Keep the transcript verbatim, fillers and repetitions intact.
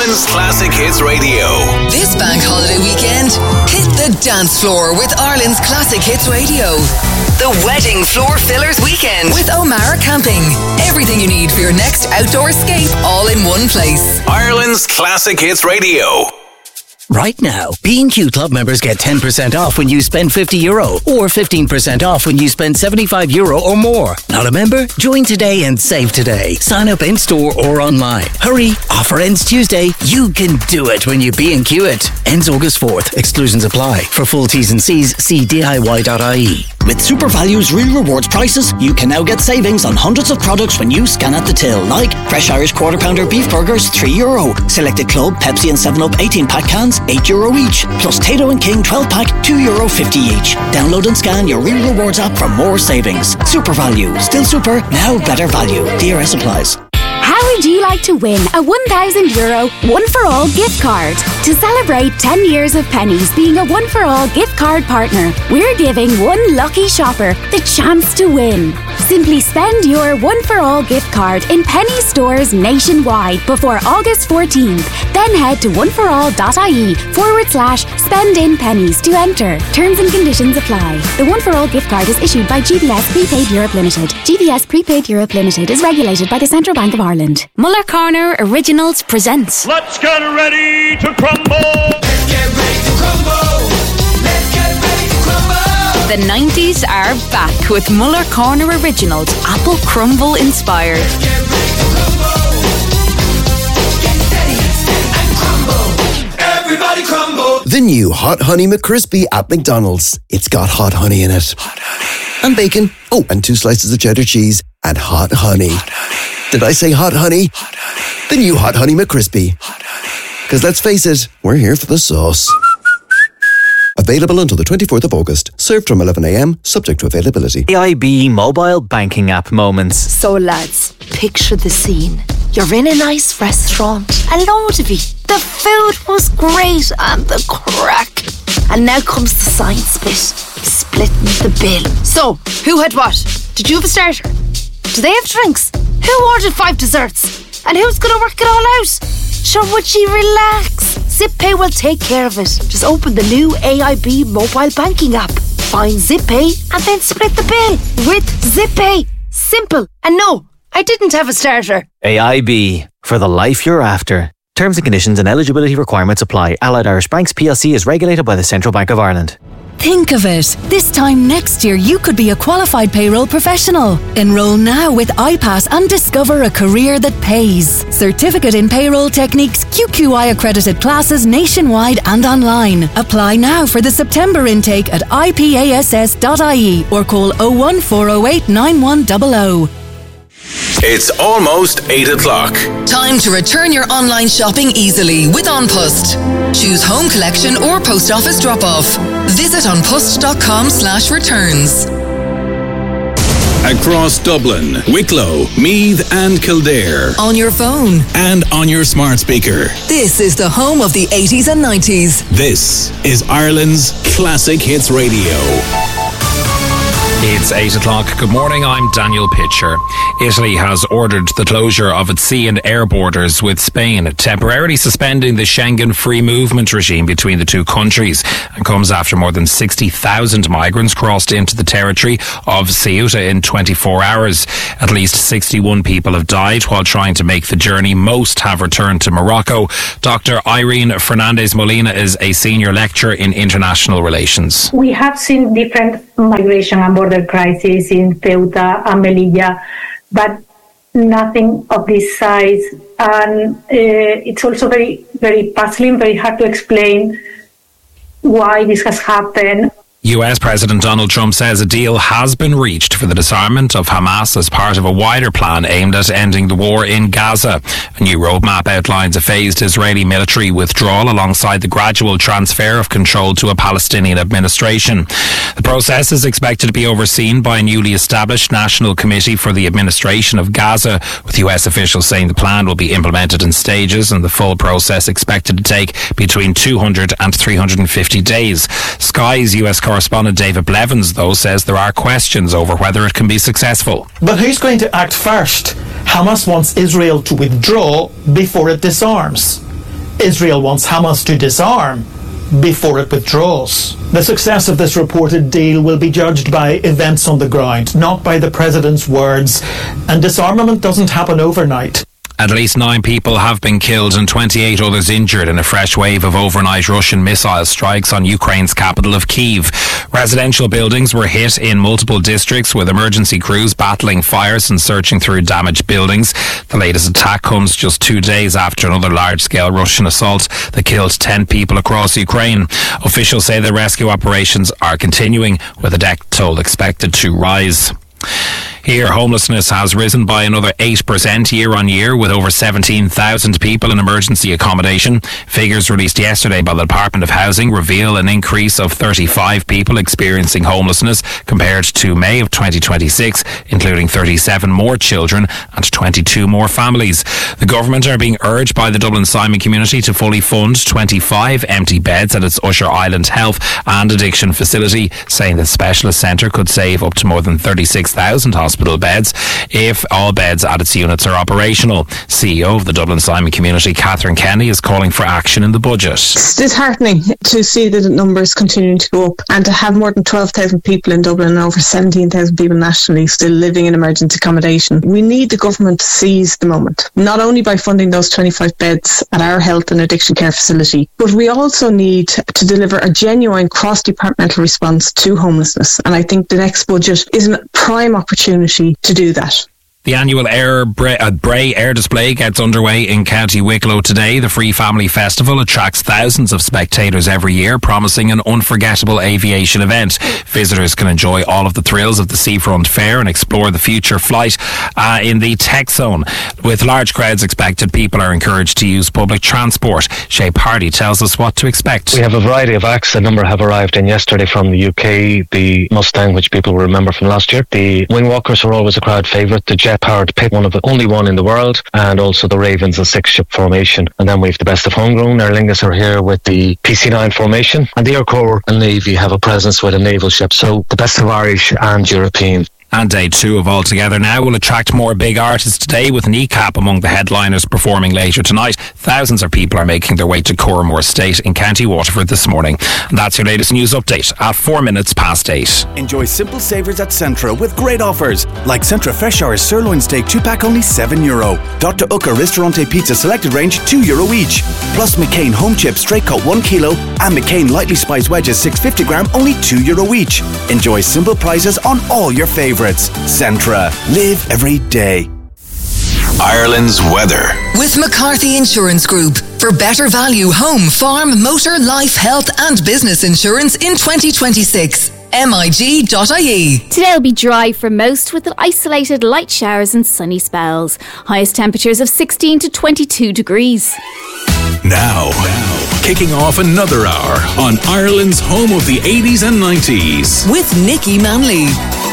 Ireland's Classic Hits Radio. This bank holiday weekend, hit the dance floor with Ireland's Classic Hits Radio. The Wedding Floor Fillers Weekend with O'Mara Camping. Everything you need for your next outdoor escape, all in one place. Ireland's Classic Hits Radio. Right now, B and Q Club members get ten percent off when you spend fifty euro or fifteen percent off when you spend seventy-five euro or more. Not a member? Join today and save today. Sign up in-store or online. Hurry, offer ends Tuesday. You can do it when you B and Q it. Ends August fourth. Exclusions apply. For full T's and C's, see D I Y dot I E. With Super Value's Real Rewards prices, you can now get savings on hundreds of products when you scan at the till, like Fresh Irish Quarter Pounder Beef Burgers, three euro. Selected Club, Pepsi and seven up eighteen pack cans, eight euro each. Plus Tato and King twelve pack, two euro fifty each. Download and scan your Real Rewards app for more savings. Super Value. Still super, now better value. D R S applies. How would you like to win a one thousand euro One for All gift card? To celebrate ten years of Pennies being a One for All gift card partner, we're giving one lucky shopper the chance to win. Simply spend your One for All gift card in Penny stores nationwide before August fourteenth. Then head to oneforall.ie forward slash spend in pennies to enter. Terms and conditions apply. The One for All gift card is issued by G B S Prepaid Europe Limited. G B S Prepaid Europe Limited is regulated by the Central Bank of Ireland. Muller Corner Originals presents Let's get ready to crumble! Let's get ready to crumble! Let's get ready to crumble! The nineties are back with Muller Corner Originals, Apple Crumble inspired. Let's get ready to crumble! Get steady and crumble! Everybody crumble! The new Hot Honey McCrispy at McDonald's. It's got hot honey in it. Hot honey. And bacon. Oh, and two slices of cheddar cheese. And hot honey. Hot honey. Did I say hot honey? Hot honey. The new Hot Honey McCrispy. Hot honey. Because let's face it, we're here for the sauce. Available until the twenty-fourth of August. Served from eleven a.m, subject to availability. A I B mobile banking app moments. So lads, picture the scene. You're in a nice restaurant, a load of you. The food was great and the crack. And now comes the science bit. Splitting the bill. So, who had what? Did you have a starter? Do they have drinks? Who ordered five desserts? And who's going to work it all out? Sure, would she relax? ZipPay will take care of it. Just open the new A I B mobile banking app. Find ZipPay and then split the bill with ZipPay. Simple. And no, I didn't have a starter. A I B, for the life you're after. Terms and conditions and eligibility requirements apply. Allied Irish Banks P L C is regulated by the Central Bank of Ireland. Think of it. This time next year, you could be a qualified payroll professional. Enroll now with I PASS and discover a career that pays. Certificate in Payroll Techniques, Q Q I accredited classes nationwide and online. Apply now for the September intake at I P A S S dot I E or call oh one four oh eight nine one zero zero. It's almost eight o'clock. Time to return your online shopping easily with OnPost. Choose home collection or post office drop-off. Visit onpost.com slash returns. Across Dublin, Wicklow, Meath and Kildare. On your phone. And on your smart speaker. This is the home of the eighties and nineties. This is Ireland's Classic Hits Radio. It's eight o'clock. Good morning, I'm Daniel Pitcher. Italy has ordered the closure of its sea and air borders with Spain, temporarily suspending the Schengen free movement regime between the two countries, and comes after more than sixty thousand migrants crossed into the territory of Ceuta in twenty-four hours. At least sixty-one people have died while trying to make the journey. Most have returned to Morocco. Doctor Irene Fernandez Molina is a senior lecturer in international relations. We have seen different migration and border crises in Ceuta and Melilla, but nothing of this size. And uh, it's also very, very puzzling, very hard to explain why this has happened. U S President Donald Trump says a deal has been reached for the disarmament of Hamas as part of a wider plan aimed at ending the war in Gaza. A new roadmap outlines a phased Israeli military withdrawal alongside the gradual transfer of control to a Palestinian administration. The process is expected to be overseen by a newly established National Committee for the Administration of Gaza, with U S officials saying the plan will be implemented in stages and the full process expected to take between two hundred and three hundred fifty days. Sky's U S correspondent David Blevins, though, says there are questions over whether it can be successful. But who's going to act first? Hamas wants Israel to withdraw before it disarms. Israel wants Hamas to disarm before it withdraws. The success of this reported deal will be judged by events on the ground, not by the president's words, and disarmament doesn't happen overnight. At least nine people have been killed and twenty-eight others injured in a fresh wave of overnight Russian missile strikes on Ukraine's capital of Kyiv. Residential buildings were hit in multiple districts, with emergency crews battling fires and searching through damaged buildings. The latest attack comes just two days after another large-scale Russian assault that killed ten people across Ukraine. Officials say the rescue operations are continuing, with a death toll expected to rise. Here, homelessness has risen by another eight percent year on year, with over seventeen thousand people in emergency accommodation. Figures released yesterday by the Department of Housing reveal an increase of thirty-five people experiencing homelessness compared to May of twenty twenty-six, including thirty-seven more children and twenty-two more families. The government are being urged by the Dublin Simon community to fully fund twenty-five empty beds at its Usher Island Health and Addiction facility, saying the specialist centre could save up to more than thirty-six thousand hospitals beds if all beds at its units are operational. C E O of the Dublin Simon community, Catherine Kenny, is calling for action in the budget. It's disheartening to see the numbers continuing to go up, and to have more than twelve thousand people in Dublin and over seventeen thousand people nationally still living in emergency accommodation. We need the government to seize the moment, not only by funding those twenty-five beds at our health and addiction care facility, but we also need to deliver a genuine cross-departmental response to homelessness, and I think the next budget is a prime opportunity to do that. The annual Air Bray, uh, Bray Air Display gets underway in County Wicklow today. The Free Family Festival attracts thousands of spectators every year, promising an unforgettable aviation event. Visitors can enjoy all of the thrills of the Seafront Fair and explore the future flight uh, in the Tech Zone. With large crowds expected, people are encouraged to use public transport. Shay Pardy tells us what to expect. We have a variety of acts. A number have arrived in yesterday from the U K. The Mustang, which people will remember from last year. The Wingwalkers were always a crowd favourite. The Jet powered pit, one of the only one in the world, and also the Ravens, a six ship formation. And then we have the best of homegrown. Aer Lingus are here with the P C nine formation, and the Air Corps and Navy have a presence with a naval ship. So the best of Irish and European. And day two of All Together Now will attract more big artists today, with Kneecap among the headliners performing later tonight. Thousands of people are making their way to Corrimore Estate in County Waterford this morning. And that's your latest news update at four minutes past eight. Enjoy simple savours at Centra with great offers, like Centra Fresh Hours Sirloin Steak two pack only seven euro. Doctor Ucker Ristorante Pizza Selected Range two euro each. Plus McCain Home Chips Straight Cut one kilo and McCain Lightly Spiced Wedges six hundred fifty gram only two euro each. Enjoy simple prices on all your favourites. Centra. Live every day. Ireland's weather. With McCarthy Insurance Group. For better value home, farm, motor, life, health and business insurance in twenty twenty-six. M I G dot I E. Today will be dry for most, with isolated light showers and sunny spells. Highest temperatures of sixteen to twenty-two degrees. Now, now, kicking off another hour on Ireland's home of the eighties and nineties. With Nicky Manley.